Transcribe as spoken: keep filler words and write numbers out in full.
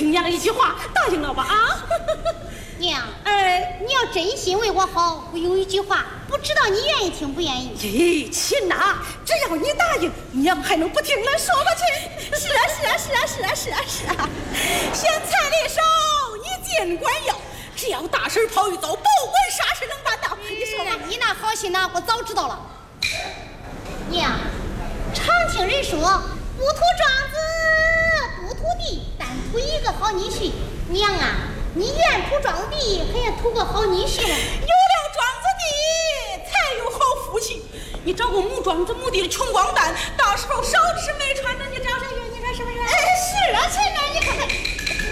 听娘一句话，答应了吧啊？ 娘， 哎， 你要真心为我好，我有一句话，不知道你愿意听不愿意？ 咦，亲呐，只要你答应，娘还能不听了？说吧，亲。是啊，是啊，是啊，是啊，是啊，是啊。现彩礼少，你尽管要，只要大事跑一遭，不管啥事能办到。你说吧， 你那好心呐，我早知道了。娘，常听人说，不图庄子不图地，但图一个好女婿。娘啊，你愿图庄子地，还愿图个好女婿吗？ 有了庄子地，才有好夫妻。你找个母庄子母地的穷光蛋，大事